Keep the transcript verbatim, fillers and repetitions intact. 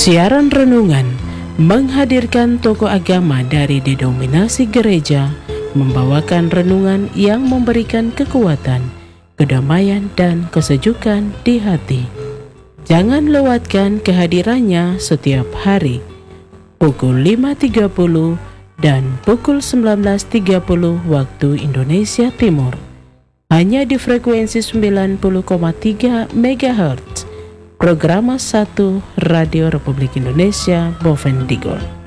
Siaran renungan menghadirkan tokoh agama dari denominasi gereja membawakan renungan yang memberikan kekuatan, kedamaian, dan kesejukan di hati. Jangan lewatkan kehadirannya setiap hari pukul lima tiga puluh dan pukul sembilan belas tiga puluh waktu Indonesia Timur, hanya di frekuensi sembilan puluh koma tiga megahertz, Programa satu Radio Republik Indonesia Bovendigul.